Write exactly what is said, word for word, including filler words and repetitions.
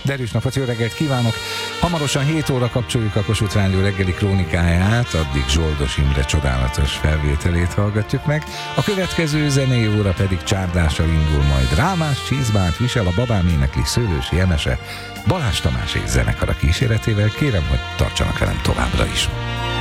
Derűs napot, jó reggelt kívánok! Hamarosan hét óra kapcsoljuk a Kossuth Rádió reggeli krónikáját, addig Zsoldos Imre csodálatos felvételét hallgatjuk meg. A következő zenei óra pedig csárdással indul majd. Rámás csizmát visel, a babám énekli Szőlősi Emese, Balázs Tamás és zenekara kíséretével. Kérem, hogy tartsanak velem továbbra is.